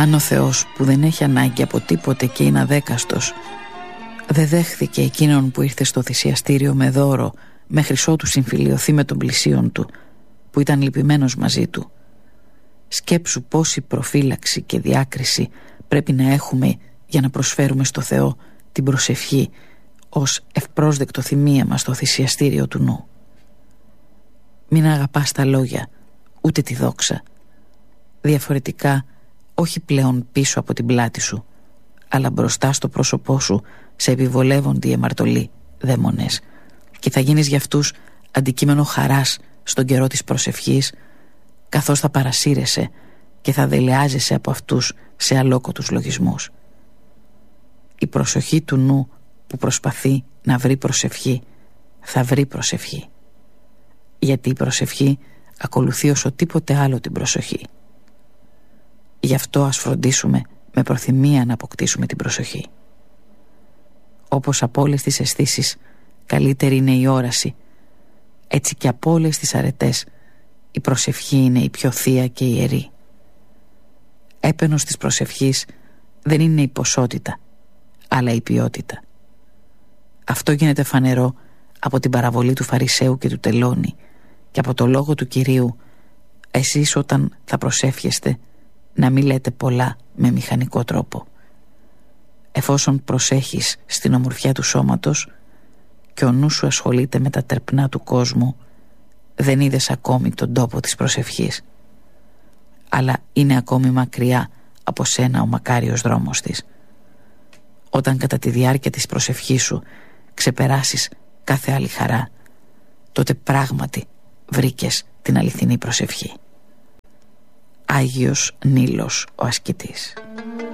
Αν ο Θεός, που δεν έχει ανάγκη από τίποτε και είναι αδέκαστος, δεν δέχθηκε εκείνον που ήρθε στο θυσιαστήριο με δώρο μέχρι ότου συμφιλιωθεί με τον πλησίον του, που ήταν λυπημένος μαζί του, σκέψου πόση προφύλαξη και διάκριση πρέπει να έχουμε για να προσφέρουμε στο Θεό την προσευχή ως ευπρόσδεκτο θυμίαμα στο θυσιαστήριο του νου. Μην αγαπάς τα λόγια, ούτε τη δόξα. Διαφορετικά, όχι πλέον πίσω από την πλάτη σου, αλλά μπροστά στο πρόσωπό σου σε επιβολεύονται οι αιμαρτωλοί δαίμονες, και θα γίνεις για αυτούς αντικείμενο χαράς στον καιρό της προσευχής, καθώς θα παρασύρεσαι και θα δελεάζεσαι από αυτούς σε αλόκοτους λογισμούς. Η προσοχή του νου που προσπαθεί να βρει προσευχή θα βρει προσευχή, γιατί η προσευχή ακολουθεί όσο τίποτε άλλο την προσοχή. Γι' αυτό ας φροντίσουμε με προθυμία να αποκτήσουμε την προσοχή. Όπως από όλες τις αισθήσεις καλύτερη είναι η όραση, έτσι και από όλες τις αρετές η προσευχή είναι η πιο θεία και ιερή. Έπαινος της προσευχής δεν είναι η ποσότητα, αλλά η ποιότητα. Αυτό γίνεται φανερό από την παραβολή του Φαρισαίου και του τελώνη και από το λόγο του Κυρίου: εσείς όταν θα προσεύχεστε να μην λέτε πολλά με μηχανικό τρόπο. Εφόσον προσέχεις στην ομορφιά του σώματος και ο νους σου ασχολείται με τα τερπνά του κόσμου, δεν είδες ακόμη τον τόπο της προσευχής, αλλά είναι ακόμη μακριά από σένα ο μακάριος δρόμος της. Όταν κατά τη διάρκεια της προσευχής σου ξεπεράσεις κάθε άλλη χαρά, τότε πράγματι βρήκες την αληθινή προσευχή. Άγιος Νίλος ο ασκητής.